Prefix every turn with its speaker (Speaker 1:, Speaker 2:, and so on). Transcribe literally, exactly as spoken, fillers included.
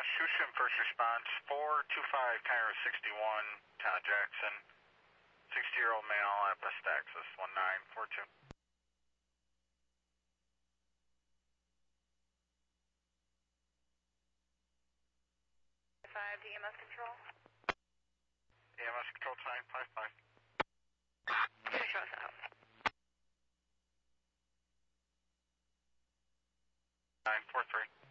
Speaker 1: Shushan first response, four two five Cairo sixty-one, Town Jackson, sixty-year-old male at West Axis, one nine four two.
Speaker 2: five to E M S control.
Speaker 1: E M S control time, five five.
Speaker 2: Show us out.
Speaker 1: nine four three.